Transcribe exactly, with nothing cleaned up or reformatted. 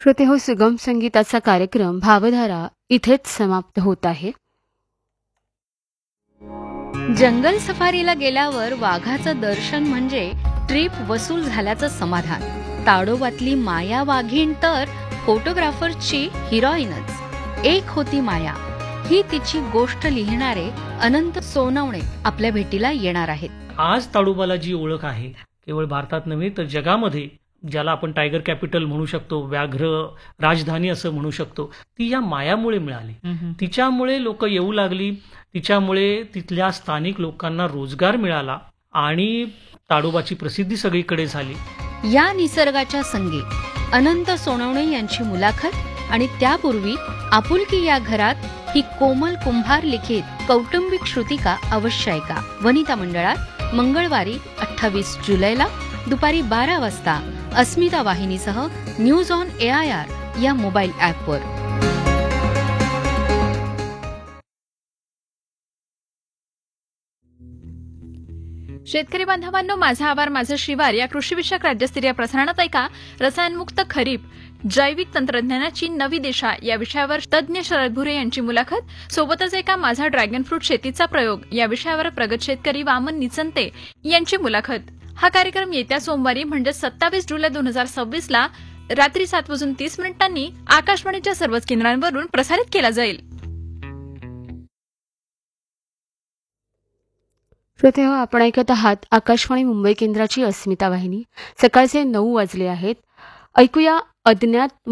श्रोते हो, सुगम संगीताचा कार्यक्रम भावधारा इथेच समाप्त होत आहे. जंगल सफारीला गेल्यावर वाघाचं दर्शन म्हणजे ट्रिप वसूल झाल्याचं समाधान. ताडोबातली माया वाघीण तर फोटोग्राफरची हिरोईनच. एक होती माया ही तिची गोष्ट लिहिणारे अनंत सोनवणे आपल्या भेटीला येणार आहेत. आज ताडोबाला जी ओळख आहे केवळ भारतात नव्हे तर जगामध्ये, ज्याला आपण टायगर कॅपिटल म्हणू शकतो, व्याघ्र राजधानी असं म्हणू शकतो, ती या मायामुळे मिळाली. तिच्यामुळे लोक येऊ लागली, तिच्यामुळे तिथल्या स्थानिक लोकांना रोजगार मिळाला आणि ताडोबाची प्रसिद्धी सगळीकडे झाली. या निसर्गाच्या संगी अनंत सोनवणे यांची मुलाखत आणि त्यापूर्वी आपुलकी या घरात ही कोमल कुंभार लिखित कौटुंबिक श्रुतिका अवश्य ऐका. वनिता मंडळात मंगळवारी अठ्ठावीस जुलैला दुपारी बारा वाजता अस्मिता वाहिनीसह news on A I R या मोबाईल ॲपवर. शेतकरी बांधवांनो, माझा आभार माझं शिवार या कृषीविषयक राज्यस्तरीय प्रसारणात ऐका रसायनमुक्त खरीप जैविक तंत्रज्ञानाची नवी दिशा या विषयावर तज्ज्ञ शरद भुरे यांची मुलाखत. सोबतच एका माझा ड्रॅगन फ्रूट शेतीचा प्रयोग या विषयावर प्रगत शेतकरी वामन निचंते यांची मुलाखत. हा कार्यक्रम येत्या सोमवारी म्हणजे सत्तावीस जुलै दोन हजार सव्वीस ला रात्री सात वाजून तीस मिनिटांनी आकाशवाणीच्या सर्वच केंद्रांवरून प्रसारित केला जाईल. श्रोते हो, आपण ऐकत आहात आकाशवाणी मुंबई केंद्राची अस्मिता वाहिनी. सकाळचे नऊ वाजले आहेत. ऐकूया अज्ञात